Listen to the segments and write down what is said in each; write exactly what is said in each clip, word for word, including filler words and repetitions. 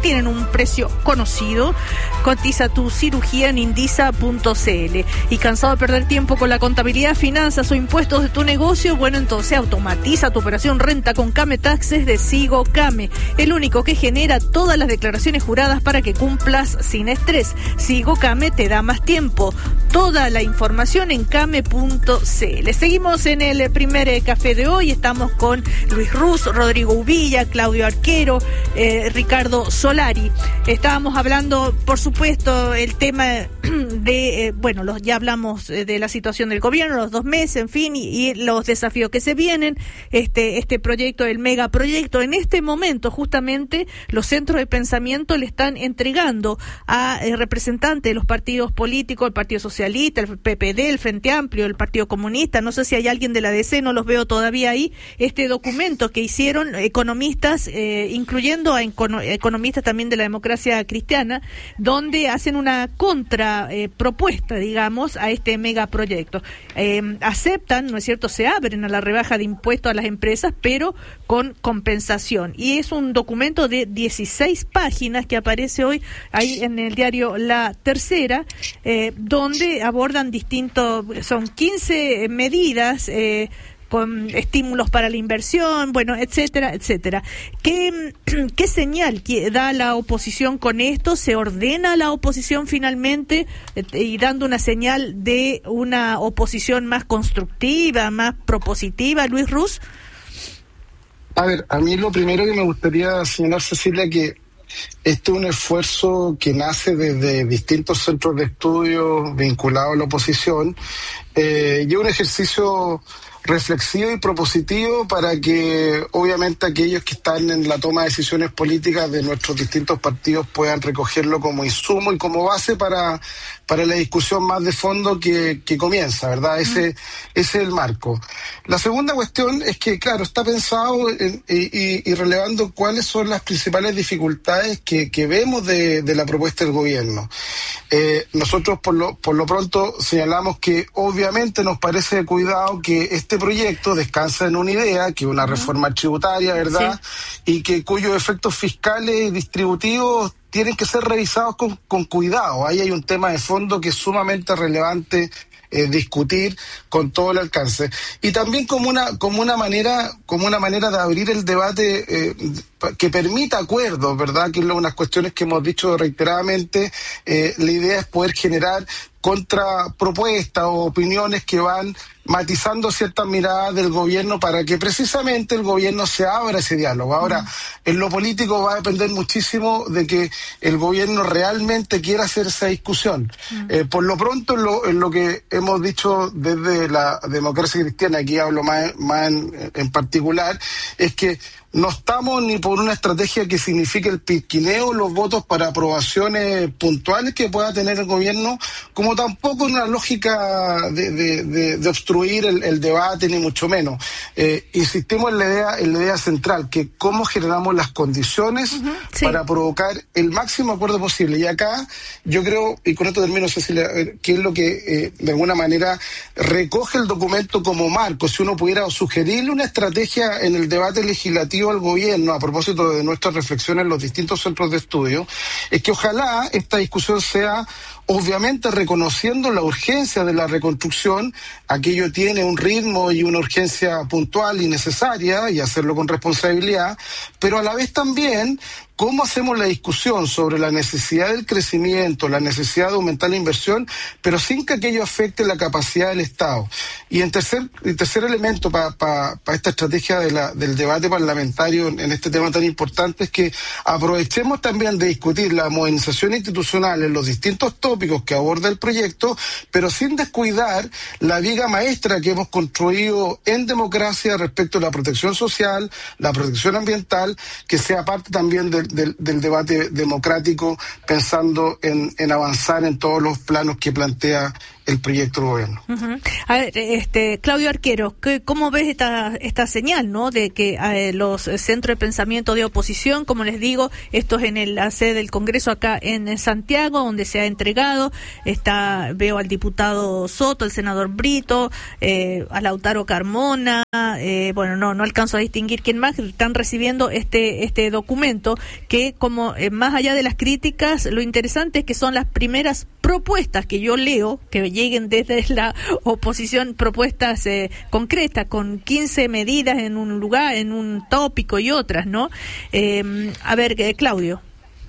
tienen un precio conocido. Cotiza tu cirugía en indisa punto c l. ¿Y cansado de perder tiempo con la contabilidad, finanzas o impuestos de tu negocio? Bueno, entonces automatiza tu operación renta con Came Taxes de Sigo Came, el único que genera todas las declaraciones juradas para que cumplas sin estrés. Sigo Came te da más tiempo. Toda la información en came punto c l. Seguimos en el primer eh, café de hoy. Estamos con Luis Ruz, Rodrigo Uvilla, Claudio Arquero, eh, Ricardo Solari. Estábamos hablando, por supuesto, el tema de, eh, bueno, los, ya hablamos eh, de la situación del gobierno, los dos meses, en fin, y, y los desafíos que se vienen, este, este proyecto, el megaproyecto. En este momento, justamente, los centros de pensamiento le están entregando a eh, representantes de los partidos políticos, el Partido Socialista, el P P D, el Frente Amplio, el Partido Comunista, no sé si hay alguien de la D C, no los veo todavía ahí, este documento que hicieron economistas, eh, incluyendo a econo- economistas también de la democracia cristiana, donde hacen una contra eh, propuesta, digamos, a este megaproyecto. Eh, aceptan, ¿no es cierto?, se abren a la rebaja de impuestos a las empresas, pero con compensación. Y es un documento de dieciséis páginas que aparece hoy ahí en el diario La Tercera, eh, donde abordan distintos, son quince medidas, eh, con estímulos para la inversión, bueno, etcétera, etcétera. ¿Qué, qué señal da la oposición con esto? ¿Se ordena la oposición finalmente eh, y dando una señal de una oposición más constructiva, más propositiva, Luis Ruz? A ver, a mí lo primero que me gustaría señalar, Cecilia, que este es un esfuerzo que nace desde distintos centros de estudio vinculados a la oposición, eh, y un ejercicio reflexivo y propositivo para que obviamente aquellos que están en la toma de decisiones políticas de nuestros distintos partidos puedan recogerlo como insumo y como base para, para la discusión más de fondo que, que comienza, ¿verdad? Ese, ese es el marco. La segunda cuestión es que, claro, está pensado en, y, y, y relevando cuáles son las principales dificultades que, que vemos de, de la propuesta del gobierno. Eh, nosotros por lo, por lo pronto señalamos que obviamente nos parece de cuidado que este proyecto descansa en una idea, que es una reforma tributaria, ¿verdad? Sí. Y que cuyos efectos fiscales y distributivos tienen que ser revisados con, con cuidado. Ahí hay un tema de fondo que es sumamente relevante eh, discutir con todo el alcance. Y también como una, como una manera, como una manera de abrir el debate eh, que permita acuerdos, ¿verdad? Que es unas cuestiones que hemos dicho reiteradamente. Eh, la idea es poder generar contrapropuestas o opiniones que van matizando ciertas miradas del gobierno para que precisamente el gobierno se abra ese diálogo. Ahora, en lo político va a depender muchísimo de que el gobierno realmente quiera hacer esa discusión. Mm. Eh, por lo pronto, en lo, en lo que hemos dicho desde la democracia cristiana, aquí hablo más, más en, en particular, es que no estamos ni por una estrategia que signifique el pisquineo, los votos para aprobaciones puntuales que pueda tener el gobierno, como tampoco en una lógica de, de, de, de obstruir el, el debate, ni mucho menos. Eh, insistimos en la idea, en la idea central, que cómo generamos las condiciones uh-huh, sí. para provocar el máximo acuerdo posible. Y acá yo creo, y con esto termino, Cecilia, que es lo que eh, de alguna manera recoge el documento como marco. Si uno pudiera sugerirle una estrategia en el debate legislativo al gobierno a propósito de nuestras reflexiones en los distintos centros de estudio, es que ojalá esta discusión sea obviamente reconociendo la urgencia de la reconstrucción. Aquello tiene un ritmo y una urgencia puntual y necesaria, y hacerlo con responsabilidad, pero a la vez también cómo hacemos la discusión sobre la necesidad del crecimiento, la necesidad de aumentar la inversión, pero sin que aquello afecte la capacidad del Estado. Y en tercer, el tercer elemento para pa, pa esta estrategia de la, del debate parlamentario en, en este tema tan importante es que aprovechemos también de discutir la modernización institucional en los distintos tópicos que aborda el proyecto, pero sin descuidar la viga maestra que hemos construido en democracia respecto a la protección social, la protección ambiental, que sea parte también del Del, del debate democrático, pensando en, en avanzar en todos los planos que plantea el proyecto del gobierno. Uh-huh. A ver, este, Claudio Arquero, ¿cómo ves esta esta señal, no, de que eh, los centros de pensamiento de oposición, como les digo, esto es en el, la sede del Congreso acá en, en Santiago, donde se ha entregado, está, veo al diputado Soto, el senador Brito, eh, a Lautaro Carmona, eh, bueno, no no alcanzo a distinguir quién más, están recibiendo este este documento que, como eh, más allá de las críticas, lo interesante es que son las primeras propuestas que yo leo, que lleguen desde la oposición, propuestas eh, concretas, con quince medidas en un lugar, en un tópico y otras, ¿no? Eh, a ver, eh, Claudio.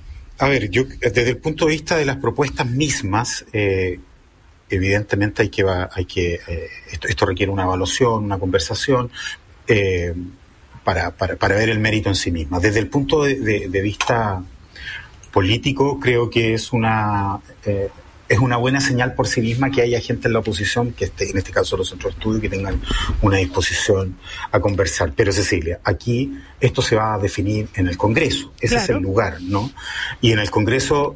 A ver, yo desde el punto de vista de las propuestas mismas, eh, evidentemente hay que, hay que eh, esto, esto requiere una evaluación, una conversación, eh, para, para, para ver el mérito en sí misma. Desde el punto de, de, de vista político, creo que es una eh, es una buena señal por sí misma que haya gente en la oposición, que esté, en este caso los centros de estudio, que tengan una disposición a conversar. Pero Cecilia, aquí esto se va a definir en el Congreso, ese claro. es el lugar, ¿no? Y en el Congreso,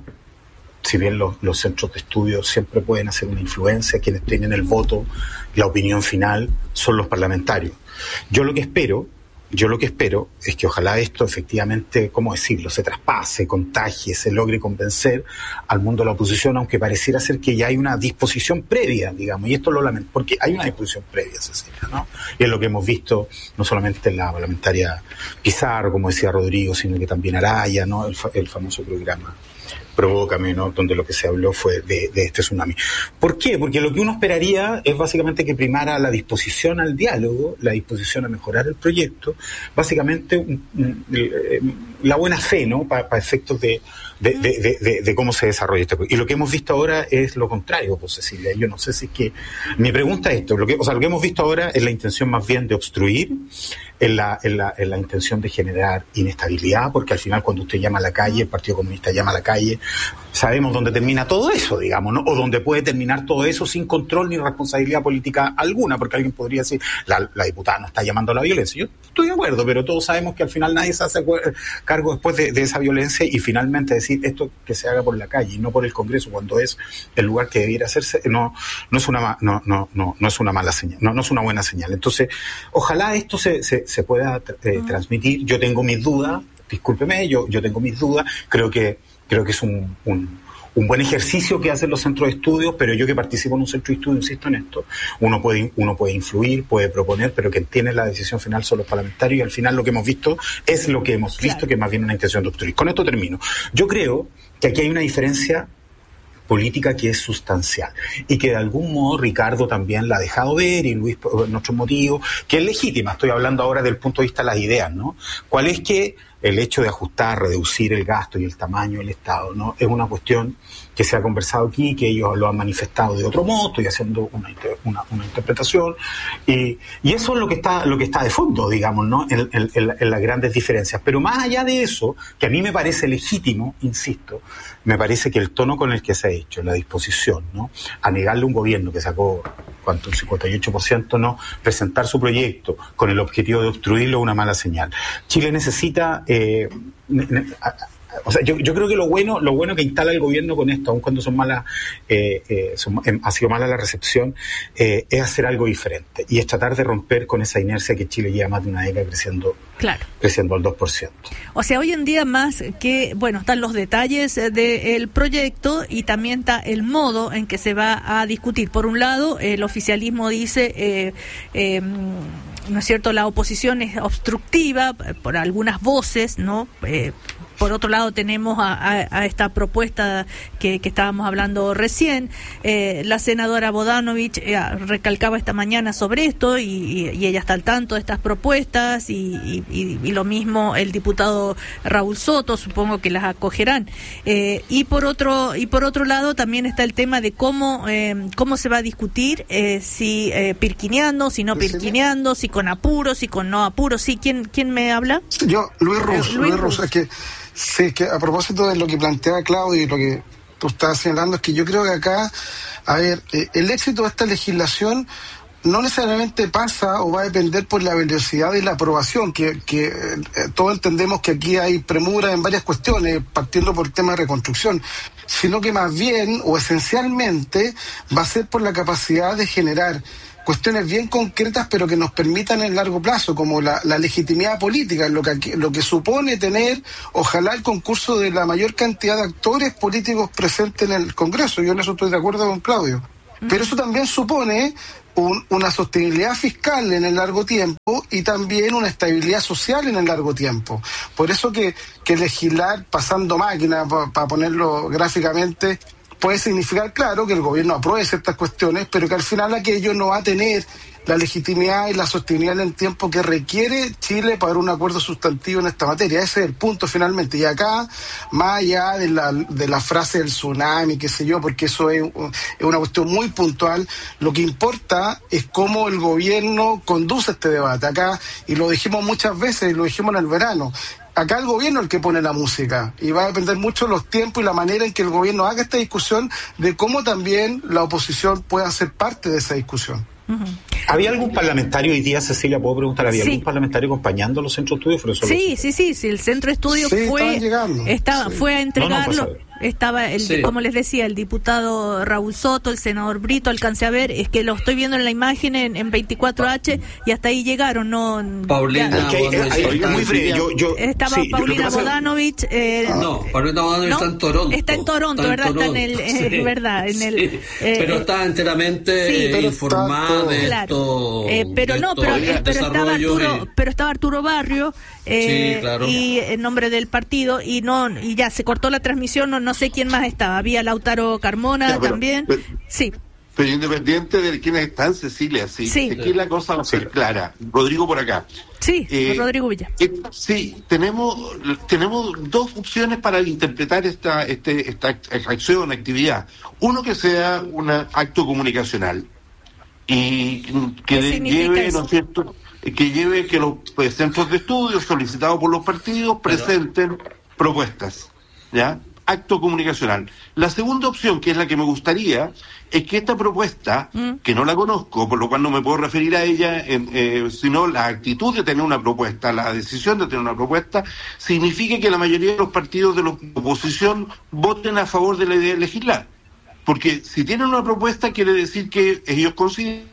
si bien los, los centros de estudio siempre pueden hacer una influencia, quienes tienen el voto, la opinión final, son los parlamentarios. Yo lo que espero Yo lo que espero es que ojalá esto efectivamente, ¿cómo decirlo?, se traspase, contagie, se logre convencer al mundo de la oposición, aunque pareciera ser que ya hay una disposición previa, digamos, y esto lo lamento, porque hay una disposición previa, Cecilia, ¿no? Y es lo que hemos visto no solamente en la parlamentaria Pizarro, como decía Rodrigo, sino que también Araya, ¿no?, el, fa- el famoso programa Provócame, ¿no?, donde lo que se habló fue de, de este tsunami. ¿Por qué? Porque lo que uno esperaría es básicamente que primara la disposición al diálogo, la disposición a mejorar el proyecto, básicamente un, un, la buena fe, ¿no?, para pa efectos de, de, de, de, de, de cómo se desarrolla este proyecto. Y lo que hemos visto ahora es lo contrario, pues, Cecilia. Yo no sé si es que... Mi pregunta es esto, lo que, o sea, lo que hemos visto ahora es la intención más bien de obstruir, en la, en la, en la intención de generar inestabilidad, porque al final cuando usted llama a la calle, el Partido Comunista llama a la calle, sabemos dónde termina todo eso, digamos, ¿no? O dónde puede terminar todo eso sin control ni responsabilidad política alguna, porque alguien podría decir, la, la diputada no está llamando a la violencia. Yo estoy de acuerdo, pero todos sabemos que al final nadie se hace cargo después de, de esa violencia, y finalmente decir esto que se haga por la calle y no por el Congreso, cuando es el lugar que debiera hacerse, no, no es una no, no, no, no es una mala señal, no, no es una buena señal. Entonces, ojalá esto se, se, se pueda eh, uh-huh. transmitir. Yo tengo mis dudas, discúlpeme, yo, yo tengo mis dudas, creo que creo que es un, un, un buen ejercicio que hacen los centros de estudios, pero yo que participo en un centro de estudio, insisto en esto, uno puede, uno puede influir, puede proponer, pero quien tiene la decisión final son los parlamentarios, y al final lo que hemos visto es lo que hemos visto, claro. que es más bien una intención de obstruir. Con esto termino. Yo creo que aquí hay una diferencia política que es sustancial y que de algún modo Ricardo también la ha dejado ver, y Luis por nuestros motivos, que es legítima. Estoy hablando ahora del punto de vista de las ideas, ¿no? ¿Cuál es que el hecho de ajustar, reducir el gasto y el tamaño del Estado, ¿no?, es una cuestión que se ha conversado aquí, que ellos lo han manifestado de otro modo, estoy haciendo una, una, una interpretación, y, y eso es lo que está lo que está de fondo, digamos, ¿no?, en, en, en, en las grandes diferencias. Pero más allá de eso, que a mí me parece legítimo, insisto, me parece que el tono con el que se ha hecho, la disposición, ¿no?, a negarle a un gobierno que sacó, ¿cuánto?, un cincuenta y ocho por ciento, ¿no?, presentar su proyecto con el objetivo de obstruirlo, una mala señal. Chile necesita... Eh, ne, ne, a, O sea, yo, yo creo que lo bueno, lo bueno que instala el gobierno con esto, aun cuando son malas, eh, eh, son, eh, ha sido mala la recepción, eh, es hacer algo diferente, y es tratar de romper con esa inercia que Chile lleva más de una década creciendo, claro. creciendo al dos por ciento. O sea, hoy en día más que, bueno, están los detalles del proyecto, y también está el modo en que se va a discutir. Por un lado, el oficialismo dice, eh, eh, ¿no es cierto?, la oposición es obstructiva por algunas voces, ¿no?, eh, por otro lado tenemos a, a, a esta propuesta que, que estábamos hablando recién. Eh, la senadora Bodanovich eh, recalcaba esta mañana sobre esto, y, y, y ella está al tanto de estas propuestas, y, y, y lo mismo el diputado Raúl Soto, supongo que las acogerán. Eh, y por otro y por otro lado también está el tema de cómo eh, cómo se va a discutir, eh, si eh, pirquineando, si no pirquineando, si con apuro, si con no apuro. Sí, ¿quién quién me habla? Yo, Luis Ruz, eh, Luis Luis Ruz, es que sí, que a propósito de lo que plantea Claudio y lo que tú estás señalando, es que yo creo que acá, a ver, eh, el éxito de esta legislación no necesariamente pasa o va a depender por la velocidad de la aprobación, que, que eh, todos entendemos que aquí hay premura en varias cuestiones, partiendo por el tema de reconstrucción, sino que más bien o esencialmente va a ser por la capacidad de generar cuestiones bien concretas, pero que nos permitan en largo plazo, como la, la legitimidad política, lo que, lo que supone tener, ojalá, el concurso de la mayor cantidad de actores políticos presentes en el Congreso. Yo en eso estoy de acuerdo con Claudio. Pero eso también supone un, una sostenibilidad fiscal en el largo tiempo y también una estabilidad social en el largo tiempo. Por eso que, que legislar pasando máquina, para pa ponerlo gráficamente, puede significar, claro, que el gobierno apruebe ciertas cuestiones, pero que al final aquello no va a tener la legitimidad y la sostenibilidad en el tiempo que requiere Chile para un acuerdo sustantivo en esta materia. Ese es el punto finalmente. Y acá, más allá de la, de la frase del tsunami, qué sé yo, porque eso es, es una cuestión muy puntual, lo que importa es cómo el gobierno conduce este debate. Acá, y lo dijimos muchas veces, y lo dijimos en el verano, acá el gobierno es el que pone la música y va a depender mucho los tiempos y la manera en que el gobierno haga esta discusión, de cómo también la oposición pueda ser parte de esa discusión. Uh-huh. ¿Había algún parlamentario hoy día, Cecilia, puedo preguntar, ¿había sí. algún parlamentario acompañando los centros de estudio? Sí, sí, sí, sí, el centro de estudio sí, fue, sí. estaba, fue a entregarlo. No, no, Estaba, el, sí. como les decía, el diputado Raúl Soto, el senador Brito, alcancé a ver, es que lo estoy viendo en la imagen en, en veinticuatro hache y hasta ahí llegaron, no. Paulina okay, Bodanovich. Muy breve, yo, yo, estaba sí, Paulina Bodanovich. Eh, no, Paulina Bodanovich ¿no? está en Toronto. Está en Toronto, está ¿verdad? En Toronto. Está en el, sí, eh, ¿verdad? En el, sí. eh, pero está enteramente sí, eh, informada de claro. esto. Eh, pero de no, pero, eh, pero estaba Arturo, y... pero estaba Arturo Barrio. Eh, sí, claro. Y en nombre del partido y no y ya se cortó la transmisión, no, no sé quién más estaba, había Lautaro Carmona ya, pero, también pero, sí pero independiente de quiénes están, Cecilia, sí, sí. aquí la cosa va a ser clara. Rodrigo por acá. Sí, eh, Rodrigo Villa. Eh, sí, tenemos tenemos dos opciones para interpretar esta este esta acción, actividad. Uno, que sea un acto comunicacional y que lleve, ¿no es cierto?, que lleve que los pues, centros de estudio solicitados por los partidos presenten propuestas, ¿ya? Acto comunicacional. La segunda opción, que es la que me gustaría, es que esta propuesta, mm. que no la conozco, por lo cual no me puedo referir a ella, en, eh, sino la actitud de tener una propuesta, la decisión de tener una propuesta, signifique que la mayoría de los partidos de la oposición voten a favor de la idea de legislar. Porque si tienen una propuesta, quiere decir que ellos consideran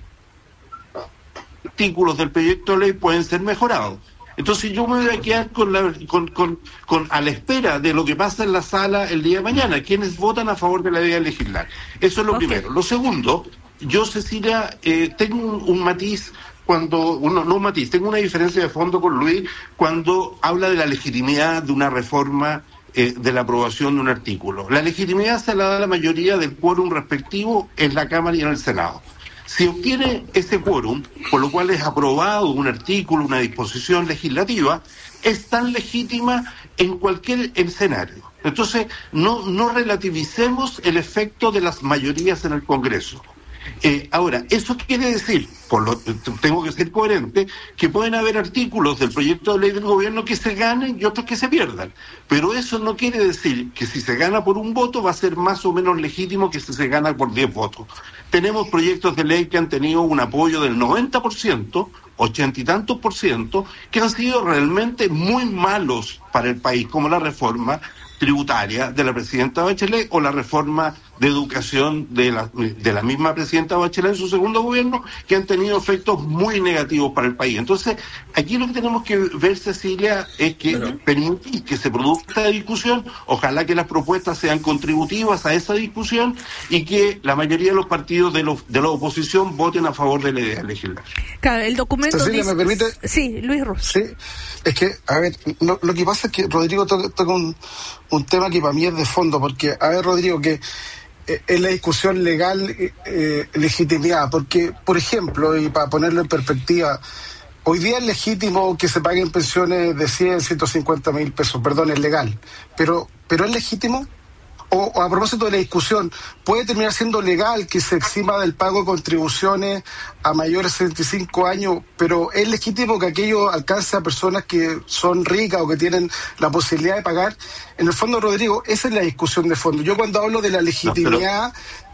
artículos del proyecto de ley pueden ser mejorados. Entonces yo me voy a quedar con la, con, con, con a la espera de lo que pasa en la sala el día de mañana, quienes votan a favor de la idea de legislar. Eso es lo okay. primero. Lo segundo, yo, Cecilia, eh, tengo un, un matiz cuando, uno, no un matiz, tengo una diferencia de fondo con Luis cuando habla de la legitimidad de una reforma eh, de la aprobación de un artículo. La legitimidad se la da la mayoría del quórum respectivo en la Cámara y en el Senado. Si obtiene ese quórum, por lo cual es aprobado un artículo, una disposición legislativa, es tan legítima en cualquier escenario. Entonces, no, no relativicemos el efecto de las mayorías en el Congreso. Eh, ahora, eso quiere decir, por lo tengo que ser coherente, que pueden haber artículos del proyecto de ley del gobierno que se ganen y otros que se pierdan. Pero eso no quiere decir que si se gana por un voto va a ser más o menos legítimo que si se gana por diez votos. Tenemos proyectos de ley que han tenido un apoyo del noventa por ciento, ochenta y tantos por ciento, que han sido realmente muy malos para el país, como la reforma tributaria de la presidenta Bachelet o la reforma de educación de la, de la misma presidenta Bachelet en su segundo gobierno, que han tenido efectos muy negativos para el país. Entonces, aquí lo que tenemos que ver, Cecilia, es que uh-huh. permitir que se produzca esta discusión, ojalá que las propuestas sean contributivas a esa discusión y que la mayoría de los partidos de, los, de la oposición voten a favor de la idea de legislar. Claro, el documento Cecilia, dice... ¿me permite? Sí, Luis Ross. Sí, es que, a ver, no, lo que pasa es que Rodrigo toca, toca un, un tema que para mí es de fondo, porque, a ver, Rodrigo, que eh, es la discusión legal, eh, legitimidad, porque, por ejemplo, y para ponerlo en perspectiva, hoy día es legítimo que se paguen pensiones de cien, ciento cincuenta mil pesos, perdón, es legal, pero, pero ¿es legítimo? O, o a propósito de la discusión, ¿puede terminar siendo legal que se exima del pago de contribuciones a mayores de sesenta y cinco años, pero es legítimo que aquello alcance a personas que son ricas o que tienen la posibilidad de pagar? En el fondo, Rodrigo, esa es la discusión de fondo. Yo cuando hablo de la legitimidad, no, pero...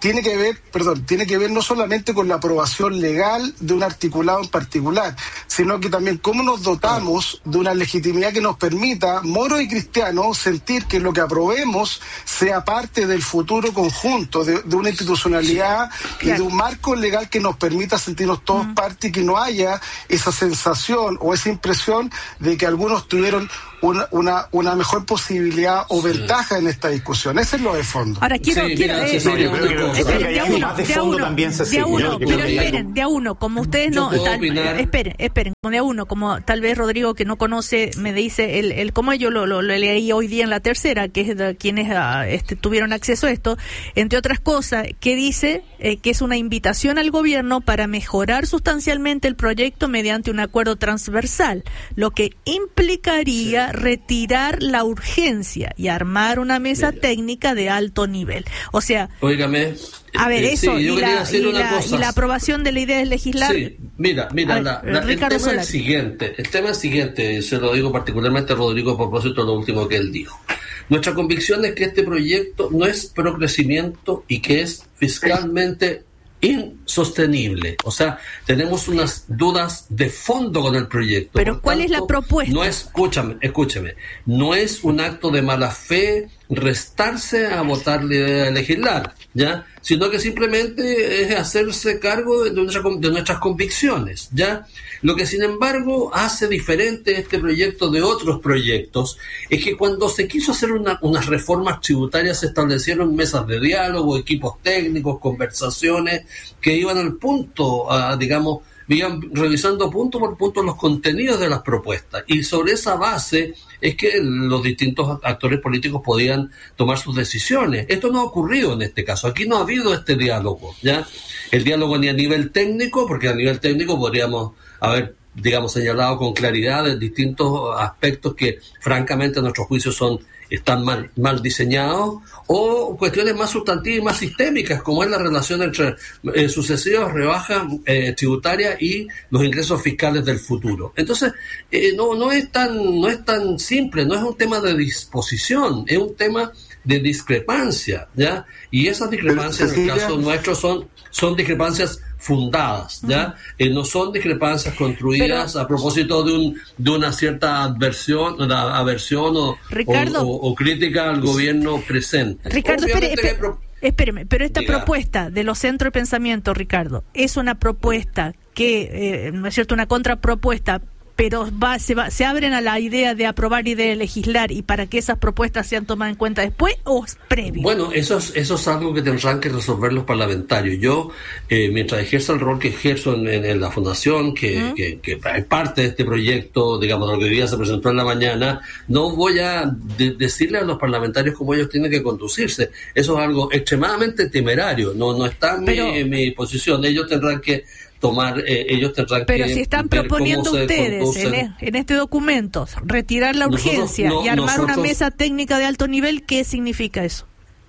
tiene que ver, perdón, tiene que ver no solamente con la aprobación legal de un articulado en particular, sino que también cómo nos dotamos de una legitimidad que nos permita, moros y cristianos, sentir que lo que aprobemos sea parte del futuro conjunto, de, de una institucionalidad y de un marco legal que nos permita sentirnos todos uh-huh. parte y que no haya esa sensación o esa impresión de que algunos tuvieron una, una, una mejor posibilidad o ventaja sí. en esta discusión. Ese es lo de fondo. Ahora quiero, sí, quiero mira, eh, sí, eh, yo creo que eh, esperen, de a uno, más de de a fondo uno, también se de a uno, yo, pero yo, esperen, yo, de a uno, como ustedes no, tal, esperen, esperen, de a uno, como tal vez Rodrigo que no conoce, me dice el, el cómo yo lo, lo, lo leí hoy día en la tercera, que es de quienes este, tuvieron acceso a esto, entre otras cosas, que dice eh, que es una invitación al gobierno para mejorar sustancialmente el proyecto mediante un acuerdo transversal, lo que implicaría sí. retirar la urgencia y armar una mesa Mira. técnica de alto nivel. O sea, Óigame, a ver, eh, eso, sí, y, la, y, la, y la aprobación de la idea de legislar. Sí, mira, mira, ver, la, la, el tema es el siguiente, el tema es el siguiente, se lo digo particularmente a Rodrigo a propósito de lo último que él dijo. Nuestra convicción es que este proyecto no es procrecimiento y que es fiscalmente insostenible. O sea, tenemos unas dudas de fondo con el proyecto. Pero Por ¿cuál tanto, es la propuesta? No es, escúchame, escúchame, no es un acto de mala fe restarse a votar la idea de legislar, ¿ya? Sino que simplemente es hacerse cargo de, nuestra, de nuestras convicciones, ¿ya? Lo que, sin embargo, hace diferente este proyecto de otros proyectos es que cuando se quiso hacer una, unas reformas tributarias se establecieron mesas de diálogo, equipos técnicos, conversaciones que iban al punto, a, digamos, iban revisando punto por punto los contenidos de las propuestas, y sobre esa base es que los distintos actores políticos podían tomar sus decisiones. Esto no ha ocurrido en este caso, aquí no ha habido este diálogo, ¿ya? El diálogo ni a nivel técnico, porque a nivel técnico podríamos haber, digamos, señalado con claridad de distintos aspectos que francamente a nuestro juicio son están mal, mal diseñados, o cuestiones más sustantivas y más sistémicas, como es la relación entre eh, sucesivas rebajas eh, tributarias y los ingresos fiscales del futuro. Entonces, eh, no, no es tan, no es tan simple, no es un tema de disposición, es un tema de discrepancia, ¿ya? Y esas discrepancias, en el caso nuestro, son, son discrepancias fundadas, ¿ya? Uh-huh. Eh, no son discrepancias construidas Pero, a propósito de un de una cierta adversión, una aversión o, Ricardo, o, o, o crítica al gobierno presente. Ricardo, espere, espere, pro... espéreme, pero esta Diga. propuesta de los centros de pensamiento, Ricardo, es una propuesta que, eh, no es cierto, una contrapropuesta, pero va, se, va, se abren a la idea de aprobar y de legislar, y para que esas propuestas sean tomadas en cuenta después o es previo. Bueno, eso es, eso es algo que tendrán que resolver los parlamentarios. Yo, eh, mientras ejerzo el rol que ejerzo en, en, en la fundación, que, ¿Mm? que, que es parte de este proyecto, digamos, de lo que hoy día se presentó en la mañana, no voy a de, decirle a los parlamentarios cómo ellos tienen que conducirse. Eso es algo extremadamente temerario, no, no está en, Pero, mi, en mi posición. Ellos tendrán que tomar, eh, ellos tendrán pero que si están proponiendo ustedes en, e, en este documento retirar la urgencia nosotros, no, y armar nosotros, una mesa técnica de alto nivel, ¿qué significa eso?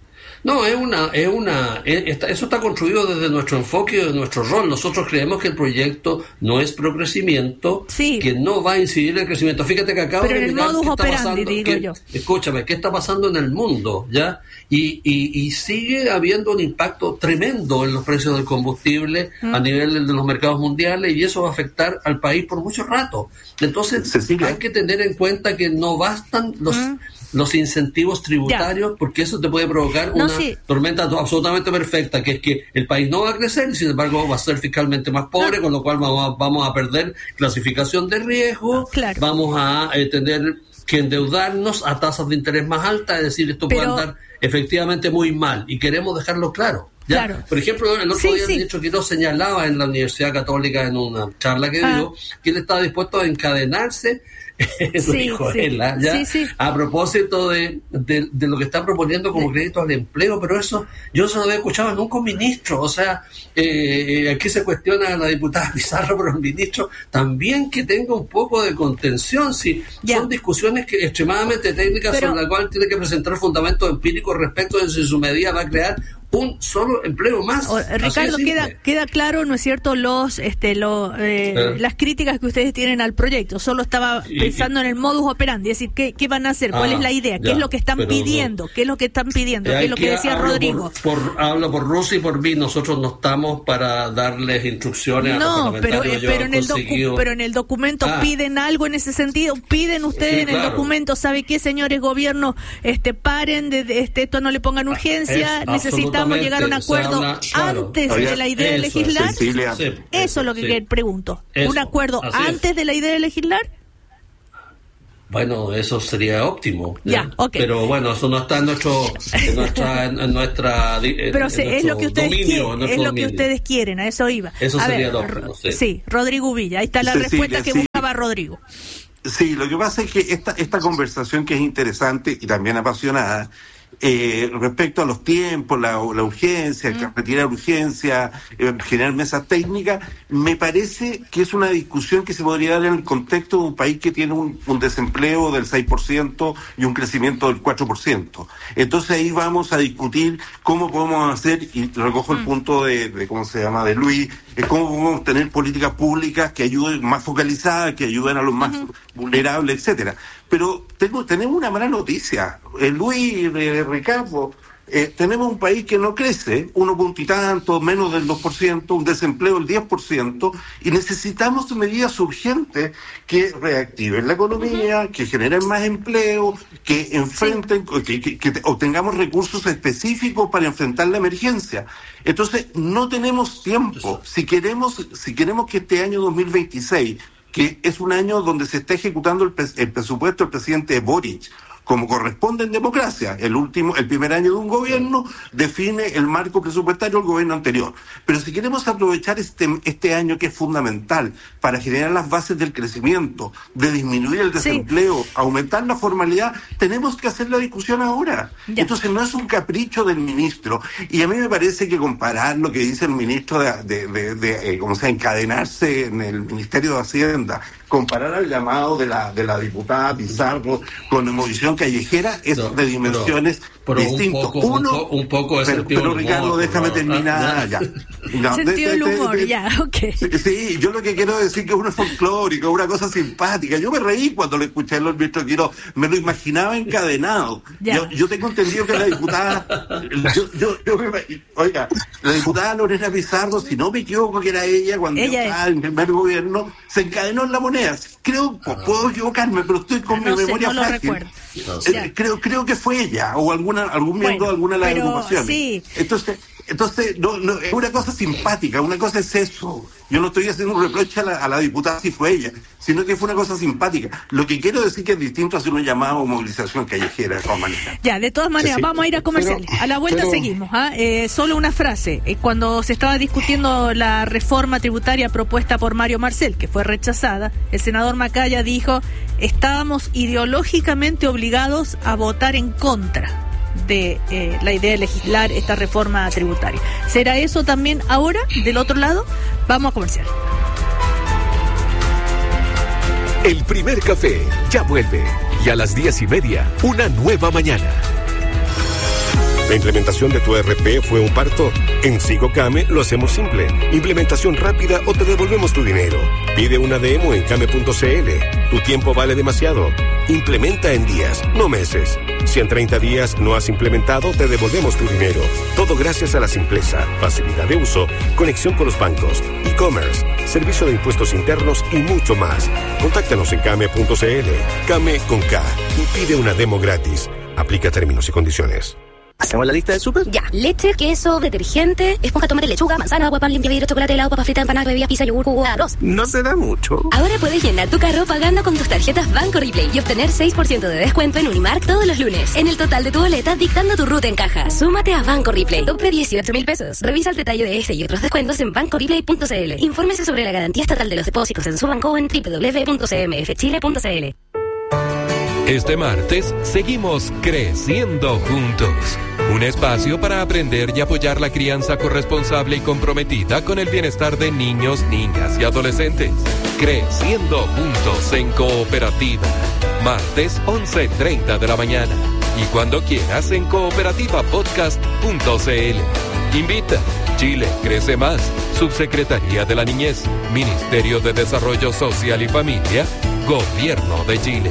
No, es una, es una, es, eso está construido desde nuestro enfoque y de nuestro rol. Nosotros creemos que el proyecto no es procrecimiento, sí, que no va a incidir en el crecimiento. Fíjate que acabo pero de mirar qué está operandi, pasando, digo que, yo. escúchame, qué está pasando en el mundo, ¿ya? Y, y, y sigue habiendo un impacto tremendo en los precios del combustible mm. a nivel de los mercados mundiales, y eso va a afectar al país por mucho rato. Entonces, Cecilia, hay que tener en cuenta que no bastan los mm. los incentivos tributarios, ya. porque eso te puede provocar no, una sí. tormenta absolutamente perfecta, que es que el país no va a crecer y sin embargo va a ser fiscalmente más pobre, no. con lo cual vamos a, vamos a perder clasificación de riesgo, claro. vamos a eh, tener que endeudarnos a tasas de interés más altas, es decir, esto Pero, puede andar efectivamente muy mal y queremos dejarlo claro. ¿Ya? Claro. Por ejemplo, el otro sí, día sí. el ministro Quiroz señalaba en la Universidad Católica en una charla que ah. dio que él estaba dispuesto a encadenarse eso sí, dijo sí. él, ¿ya? Sí, sí. A propósito de, de, de lo que está proponiendo como crédito al empleo, pero eso yo no lo había escuchado nunca un ministro. O sea, eh, aquí se cuestiona a la diputada Pizarro, pero el ministro también que tenga un poco de contención. Si ya. son discusiones que extremadamente técnicas pero, sobre las cuales tiene que presentar fundamentos empíricos respecto de si su medida va a crear un solo empleo más. O, Ricardo, queda queda claro, ¿no es cierto?, los este lo, eh, ¿Eh? las críticas que ustedes tienen al proyecto. Solo estaba y, pensando y, en el modus operandi, es decir, ¿qué, qué van a hacer? ¿Cuál ah, es la idea? ¿Qué ya, es lo que están pidiendo? No. ¿Qué es lo que están pidiendo? ¿Qué es lo que, que decía Rodrigo? Por, por, hablo por Rusia y por mí, nosotros no estamos para darles instrucciones no, a los pero, parlamentarios. Eh, pero, en el docu- pero en el documento ah. piden algo en ese sentido. Piden ustedes sí, en el claro. documento, ¿sabe qué, señores gobiernos? Este, paren, de, de este, esto no le pongan urgencia, es, necesitamos llegar a un acuerdo habla, antes claro. de la idea de legislar. Sí, eso, eso es lo que sí. pregunto. Eso, ¿un acuerdo antes es. de la idea de legislar? Bueno, eso sería óptimo. Ya, ok. Pero bueno, eso no está en nuestro, en nuestra, en nuestra, en, pero sí, en es lo que ustedes dominio, quieren, es lo dominio. que ustedes quieren, a eso iba. Eso a sería ver, lo óptimo, sí. sí, Rodrigo Villa, ahí está la Cecilia, respuesta que sí. buscaba Rodrigo. Sí, lo que pasa es que esta, esta conversación que es interesante y también apasionada, Eh, respecto a los tiempos, la, la urgencia, mm. retirar urgencia, eh, generar mesas técnicas, me parece que es una discusión que se podría dar en el contexto de un país que tiene un, un desempleo del seis por ciento y un crecimiento del cuatro por ciento. Entonces ahí vamos a discutir cómo podemos hacer, y recojo mm. el punto de, de, ¿cómo se llama?, de Luis, es cómo podemos tener políticas públicas que ayuden más focalizadas, que ayuden a los más mm-hmm. vulnerables, etcétera. Pero tengo, tenemos una mala noticia. Eh, Luis, eh, Ricardo, eh, tenemos un país que no crece, uno punto y tanto, menos del dos por ciento, un desempleo del diez por ciento, y necesitamos medidas urgentes que reactiven la economía, que generen más empleo, que enfrenten, sí. que, que, que obtengamos recursos específicos para enfrentar la emergencia. Entonces, no tenemos tiempo. Si queremos, si queremos que este año dos mil veintiséis, que es un año donde se está ejecutando el, pres- el presupuesto del presidente Boric, como corresponde en democracia, el último, el primer año de un gobierno define el marco presupuestario del gobierno anterior. Pero si queremos aprovechar este, este año que es fundamental para generar las bases del crecimiento, de disminuir el desempleo, sí. aumentar la formalidad, tenemos que hacer la discusión ahora. Ya. Entonces no es un capricho del ministro. Y a mí me parece que comparar lo que dice el ministro de, de, de, de, de eh, como sea, encadenarse en el Ministerio de Hacienda, comparar al llamado de la de la diputada Pizarro con la movilización callejera es no, de dimensiones pero, pero distintas. Un poco, Uno, un, po, un poco de pero, pero Ricardo, humor, déjame no, terminar no, ya. No, sentido del humor, de, de, ya, ok. Sí, sí, yo lo que quiero decir que uno es folclórico, una cosa simpática. Yo me reí cuando lo escuché en los ministros Quiro, me lo imaginaba encadenado. Yo, yo tengo entendido que la diputada, yo, yo, yo me, oiga, la diputada Lorena Pizarro, si no me equivoco que era ella, cuando ella estaba en el primer gobierno, se encadenó en la moneda. Creo, puedo equivocarme, pero estoy con no mi sé, memoria no frágil. No eh, creo, creo que fue ella o alguna algún miembro bueno, de alguna de las pero, agrupaciones. Sí. Entonces, entonces no, no, es una cosa simpática, una cosa es eso. Yo no estoy haciendo un reproche a la, a la diputada si fue ella, sino que fue una cosa simpática. Lo que quiero decir que es distinto a hacer un llamado o movilización callejera de todas maneras. Ya, de todas maneras, sí, sí. Vamos a ir a comerciales. Pero, a la vuelta pero... seguimos. ¿ah? Eh, solo una frase. Eh, cuando se estaba discutiendo la reforma tributaria propuesta por Mario Marcel, que fue rechazada, el senador Macaya dijo, estábamos ideológicamente obligados a votar en contra de eh, la idea de legislar esta reforma tributaria. ¿Será eso también ahora, del otro lado? Vamos a comercial. El primer café ya vuelve y a las diez y media, una nueva mañana. ¿La implementación de tu E R P fue un parto? En SigoCame lo hacemos simple. Implementación rápida o te devolvemos tu dinero. Pide una demo en came punto c l. Tu tiempo vale demasiado. Implementa en días, no meses. Si en treinta días no has implementado, te devolvemos tu dinero. Todo gracias a la simpleza, facilidad de uso, conexión con los bancos, e-commerce, servicio de impuestos internos y mucho más. Contáctanos en came punto c l. Came con K y pide una demo gratis. Aplica términos y condiciones. ¿Hacemos la lista de súper? Ya. Leche, queso, detergente, esponja, tomate, lechuga, manzana, agua, pan, limpia, vidrio, chocolate, helado, papa frita, empanada, bebida, pizza, yogur, jugo, arroz. No se da mucho. Ahora puedes llenar tu carro pagando con tus tarjetas Banco Replay y obtener seis por ciento de descuento en Unimark todos los lunes. En el total de tu boleta, dictando tu ruta en caja. Súmate a Banco Replay. Tope dieciocho mil pesos. Revisa el detalle de este y otros descuentos en banco replay punto c l. Infórmese sobre la garantía estatal de los depósitos en su banco en doble u doble u doble u punto c m f chile punto c l. Este martes seguimos creciendo juntos. Un espacio para aprender y apoyar la crianza corresponsable y comprometida con el bienestar de niños, niñas y adolescentes. Creciendo juntos en cooperativa. Martes once treinta de la mañana. y cuando quieras en cooperativa podcast punto c l. Invita. Chile crece más. Subsecretaría de la Niñez. Ministerio de Desarrollo Social y Familia. Gobierno de Chile.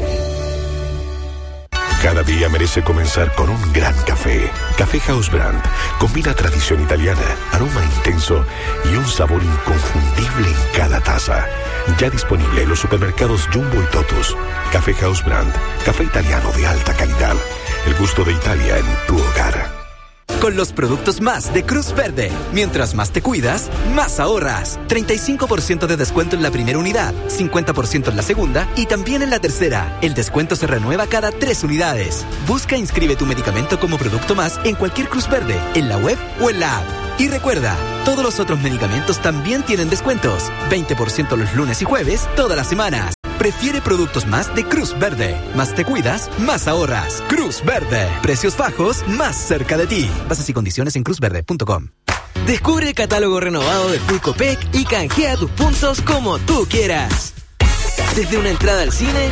Cada día merece comenzar con un gran café. Café House Brand combina tradición italiana, aroma intenso y un sabor inconfundible en cada taza. Ya disponible en los supermercados Jumbo y Totus. Café House Brand, café italiano de alta calidad. El gusto de Italia en tu hogar. Con los productos más de Cruz Verde. Mientras más te cuidas, más ahorras. treinta y cinco por ciento de descuento en la primera unidad, cincuenta por ciento en la segunda y también en la tercera. El descuento se renueva cada tres unidades. Busca e inscribe tu medicamento como producto más en cualquier Cruz Verde, en la web o en la app. Y recuerda, todos los otros medicamentos también tienen descuentos. veinte por ciento los lunes y jueves, todas las semanas. Prefiere productos más de Cruz Verde. Más te cuidas, más ahorras. Cruz Verde. Precios bajos, más cerca de ti. Bases y condiciones en cruz verde punto com. Descubre el catálogo renovado de Full Copec y canjea tus puntos como tú quieras. Desde una entrada al cine,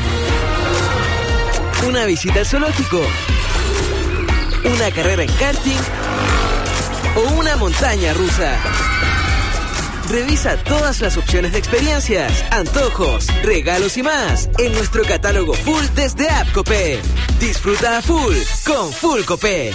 una visita al zoológico, una carrera en karting o una montaña rusa. Revisa todas las opciones de experiencias, antojos, regalos y más en nuestro catálogo full desde App Copec. Disfruta a full con Full Copec.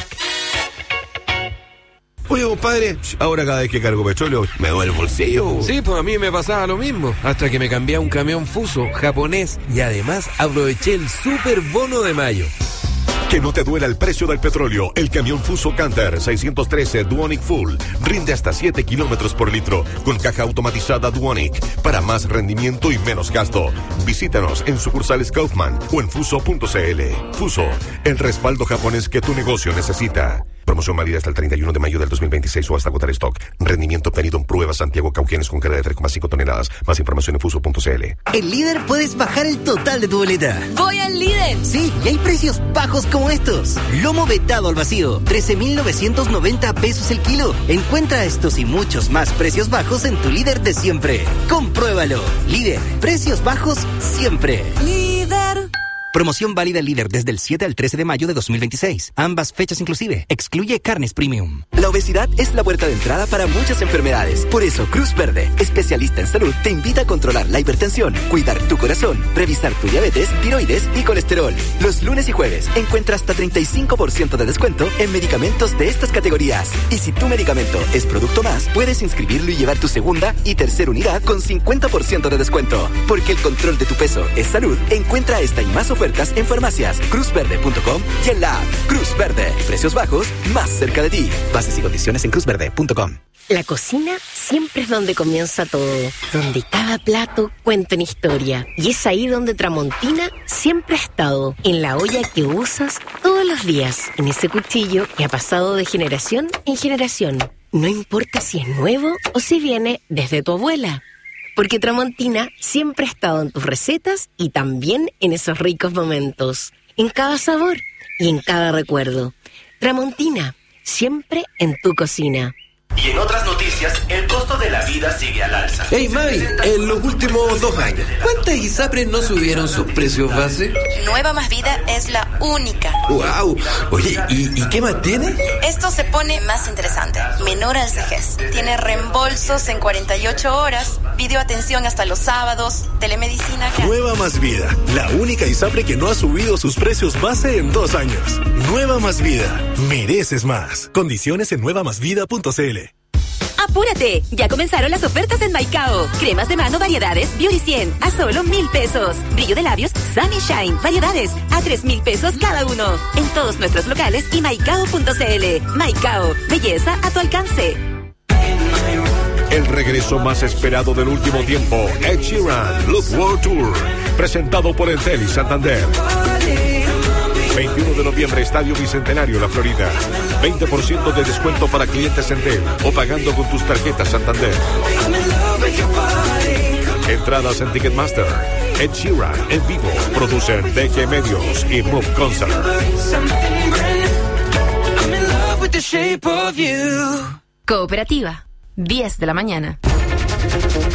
Oye, compadre, ahora cada vez que cargo petróleo me duele el bolsillo. Sí, pues a mí me pasaba lo mismo, hasta que me cambié a un camión Fuso japonés y además aproveché el super bono de mayo. Que no te duela el precio del petróleo. El camión Fuso Canter seiscientos trece Duonic Full rinde hasta siete kilómetros por litro con caja automatizada Duonic para más rendimiento y menos gasto. Visítanos en sucursales Kaufman o en fuso punto c l. Fuso, el respaldo japonés que tu negocio necesita. Promoción válida hasta el treinta y uno de mayo del dos mil veintiséis o hasta agotar stock. Rendimiento obtenido en pruebas Santiago Cauquenes con carga de tres coma cinco toneladas. Más información en fuso punto c l. En Líder puedes bajar el total de tu boleta. ¡Voy al Líder! Sí, y hay precios bajos como estos. Lomo vetado al vacío, trece mil novecientos noventa pesos el kilo. Encuentra estos y muchos más precios bajos en tu Líder de siempre. Compruébalo. Líder, precios bajos siempre. Líder. Promoción válida Líder desde el siete al trece de mayo de dos mil veintiséis. Ambas fechas inclusive. Excluye carnes premium. La obesidad es la puerta de entrada para muchas enfermedades. Por eso, Cruz Verde, especialista en salud, te invita a controlar la hipertensión, cuidar tu corazón, revisar tu diabetes, tiroides y colesterol. Los lunes y jueves encuentra hasta treinta y cinco por ciento de descuento en medicamentos de estas categorías. Y si tu medicamento es producto más, puedes inscribirlo y llevar tu segunda y tercera unidad con cincuenta por ciento de descuento. Porque el control de tu peso es salud. Encuentra esta y más ofertas en farmacias, cruz verde punto com y en la app Cruz Verde. Precios bajos, más cerca de ti. Bases y condiciones en cruz verde punto com. La cocina siempre es donde comienza todo, donde cada plato cuenta una historia. Y es ahí donde Tramontina siempre ha estado, en la olla que usas todos los días, en ese cuchillo que ha pasado de generación en generación. No importa si es nuevo o si viene desde tu abuela. Porque Tramontina siempre ha estado en tus recetas y también en esos ricos momentos, en cada sabor y en cada recuerdo. Tramontina, siempre en tu cocina. Y en otras noticias, el costo de la vida sigue al alza. Hey Mavi, en los últimos dos años, ¿cuántas ISAPRES no subieron sus precios base? Nueva Más Vida es la única. ¡Wow! Oye, ¿y, ¿y qué más tiene? Esto se pone más interesante. Menor al vejez. Tiene reembolsos en cuarenta y ocho horas, videoatención hasta los sábados, telemedicina. Nueva Más Vida, la única ISAPRE que no ha subido sus precios base en dos años. Nueva Más Vida, mereces más. Condiciones en nueva más vida punto c l. ¡Apúrate! Ya comenzaron las ofertas en Maicao. Cremas de mano variedades Beauty cien a solo mil pesos. Brillo de labios Sunny Shine variedades a tres mil pesos cada uno. En todos nuestros locales y maicao punto c l. Maicao, belleza a tu alcance. El regreso más esperado del último tiempo, Ed Sheeran, Look World Tour, presentado por Entel y Santander. veintiuno de noviembre, Estadio Bicentenario, La Florida. veinte por ciento de descuento para clientes Entel o pagando con tus tarjetas Santander. Entradas en Ticketmaster. Ed Sheeran en vivo. Producen D G Medios y Move Concert. Cooperativa, diez de la mañana.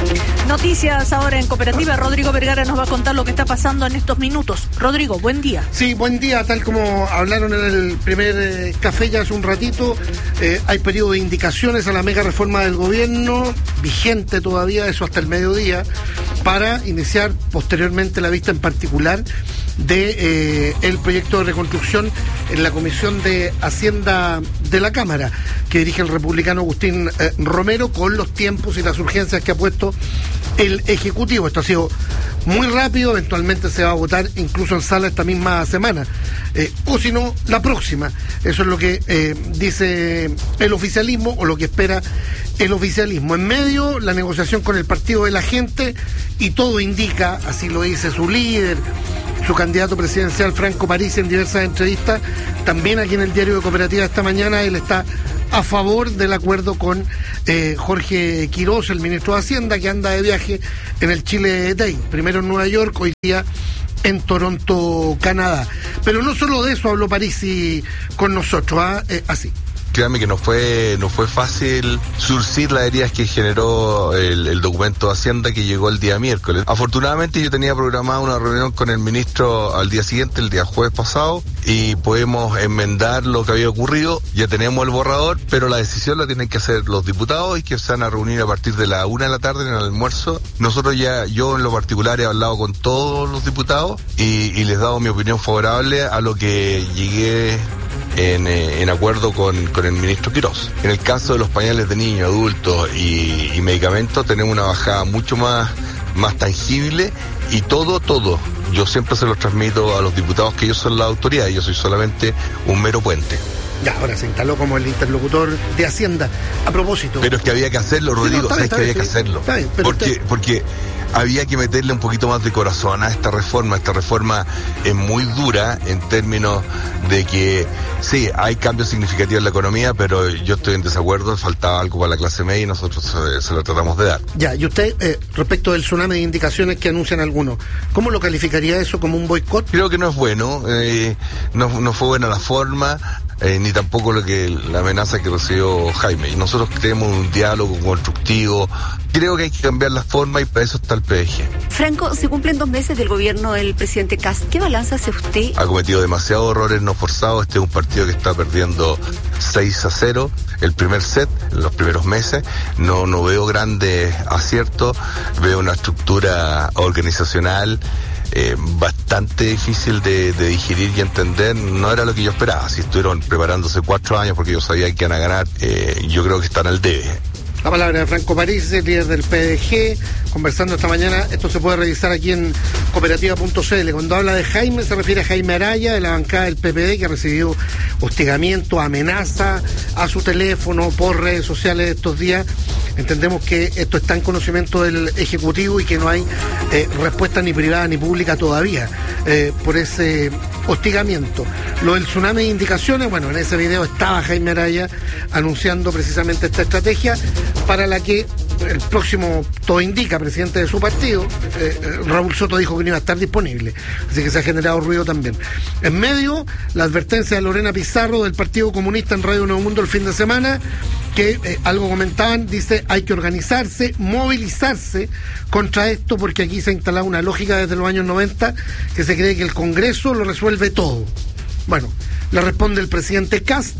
Noticias ahora en Cooperativa. Rodrigo Vergara nos va a contar lo que está pasando en estos minutos. Rodrigo, buen día. Sí, buen día. Tal como hablaron en el primer eh, café ya hace un ratito, eh, hay periodo de indicaciones a la mega reforma del gobierno, vigente todavía, eso hasta el mediodía, para iniciar posteriormente la vista en particular de eh, el proyecto de reconstrucción en la Comisión de Hacienda de la Cámara, que dirige el republicano Agustín eh, Romero, con los tiempos y las urgencias que ha puesto el Ejecutivo. Esto ha sido muy rápido, eventualmente se va a votar incluso en sala esta misma semana, eh, o si no, la próxima. Eso es lo que eh, dice el oficialismo, o lo que espera el oficialismo. En medio, la negociación con el Partido de la Gente, y todo indica, así lo dice su líder, su candidato presidencial Franco Parisi, en diversas entrevistas, también aquí en el Diario de Cooperativa esta mañana, él está a favor del acuerdo con eh, Jorge Quiroz, el ministro de Hacienda, que anda de viaje en el Chile Day, primero en Nueva York, hoy día en Toronto, Canadá. Pero no solo de eso habló Parisi con nosotros, ¿ah? eh, así. Créame que no fue no fue fácil surcir las heridas que generó el, el documento de Hacienda que llegó el día miércoles. Afortunadamente yo tenía programada una reunión con el ministro al día siguiente, el día jueves pasado, y podemos enmendar lo que había ocurrido. Ya tenemos el borrador, pero la decisión la tienen que hacer los diputados, y que se van a reunir a partir de la una de la tarde en el almuerzo. Nosotros ya, yo en lo particular he hablado con todos los diputados y, y les he dado mi opinión favorable a lo que llegué En, eh, en acuerdo con, con el ministro Quiroz. En el caso de los pañales de niños, adultos y, y medicamentos, tenemos una bajada mucho más, más tangible, y todo, todo. Yo siempre se los transmito a los diputados que ellos son la autoridad, y yo soy solamente un mero puente. Ya, ahora se instaló como el interlocutor de Hacienda. A propósito. Pero es que había que hacerlo, Rodrigo, sí, no, sabes que había sí, que hacerlo. Está bien, pero porque, usted... porque había que meterle un poquito más de corazón a esta reforma. Esta reforma es muy dura en términos de que, sí, hay cambios significativos en la economía, pero yo estoy en desacuerdo, faltaba algo para la clase media y nosotros se, se lo tratamos de dar. Ya, y usted, eh, respecto del tsunami de indicaciones que anuncian algunos, ¿cómo lo calificaría eso, como un boicot? Creo que no es bueno, eh, no, no fue buena la forma. Eh, ni tampoco lo que la amenaza que recibió Jaime. Y nosotros tenemos un diálogo constructivo. Creo que hay que cambiar la forma, y para eso está el P D G. Franco, se cumplen dos meses del gobierno del presidente Kast. ¿Qué balance hace usted? Ha cometido demasiados errores no forzados. Este es un partido que está perdiendo seis a cero el primer set, en los primeros meses. No, no veo grandes aciertos. Veo una estructura organizacional Eh, bastante difícil de, de digerir y entender. No era lo que yo esperaba. Si estuvieron preparándose cuatro años porque yo sabía que iban a ganar, eh, yo creo que están al debe. La palabra de Franco Parisi, líder del P D G, conversando esta mañana. Esto se puede revisar aquí en cooperativa punto c l. Cuando habla de Jaime, se refiere a Jaime Araya, de la bancada del P P D, que ha recibido hostigamiento, amenaza a su teléfono por redes sociales estos días. Entendemos que esto está en conocimiento del Ejecutivo y que no hay eh, respuesta ni privada ni pública todavía eh, por ese hostigamiento. Lo del tsunami de indicaciones, bueno, en ese video estaba Jaime Araya anunciando precisamente esta estrategia, para la que el próximo, todo indica, presidente de su partido, eh, Raúl Soto, dijo que no iba a estar disponible. Así que se ha generado ruido también. En medio, la advertencia de Lorena Pizarro del Partido Comunista en Radio Nuevo Mundo el fin de semana, que eh, algo comentaban, dice, hay que organizarse, movilizarse contra esto, porque aquí se ha instalado una lógica desde los años noventa que se cree que el Congreso lo resuelve todo. Bueno, le responde el presidente Kast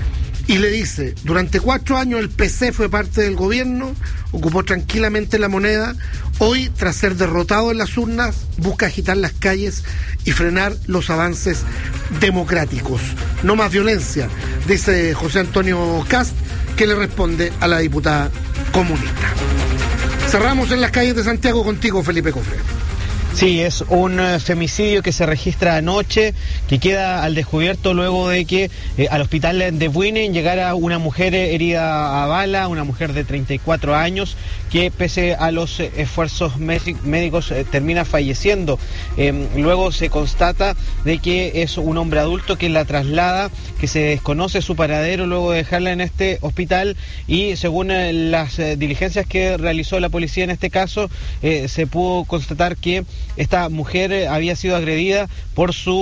y le dice: durante cuatro años el P C fue parte del gobierno, ocupó tranquilamente la moneda. Hoy, tras ser derrotado en las urnas, busca agitar las calles y frenar los avances democráticos. No más violencia, dice José Antonio Kast, que le responde a la diputada comunista. Cerramos en las calles de Santiago contigo, Felipe Cofre. Sí, es un uh, femicidio que se registra anoche, que queda al descubierto luego de que eh, al hospital de Buinen llegara una mujer herida a bala, una mujer de treinta y cuatro años, que pese a los eh, esfuerzos médicos eh, termina falleciendo. Eh, luego se constata de que es un hombre adulto que la traslada, que se desconoce su paradero luego de dejarla en este hospital, y según eh, las eh, diligencias que realizó la policía en este caso, eh, se pudo constatar que esta mujer había sido agredida por su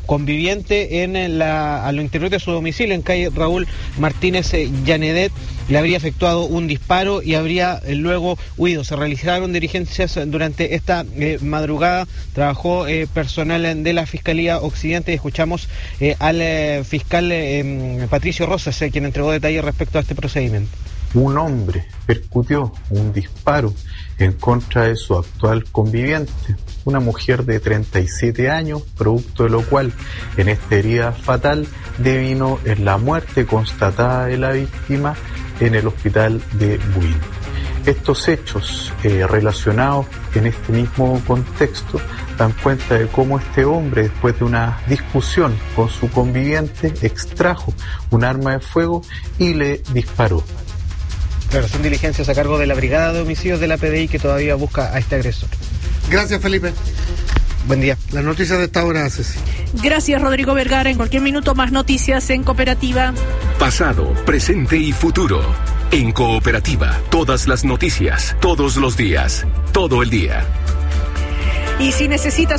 conviviente en la, al interior de su domicilio, en calle Raúl Martínez eh, Llanedet. Le habría efectuado un disparo y habría eh, luego huido. Se realizaron diligencias durante esta eh, madrugada. Trabajó eh, personal de la Fiscalía Occidente y escuchamos eh, al eh, fiscal eh, Patricio Rosas, eh, quien entregó detalles respecto a este procedimiento. Un hombre percutió un disparo en contra de su actual conviviente, una mujer de treinta y siete años, producto de lo cual en esta herida fatal devino en la muerte constatada de la víctima en el hospital de Buin. Estos hechos eh, relacionados en este mismo contexto dan cuenta de cómo este hombre, después de una discusión con su conviviente, extrajo un arma de fuego y le disparó. Claro, son diligencias a cargo de la Brigada de Homicidios de la P D I que todavía busca a este agresor. Gracias, Felipe. Buen día. Las noticias de esta hora, Ceci. Gracias, Rodrigo Vergara. En cualquier minuto más noticias en Cooperativa. Pasado, presente y futuro. En Cooperativa, todas las noticias, todos los días, todo el día. Y si necesitas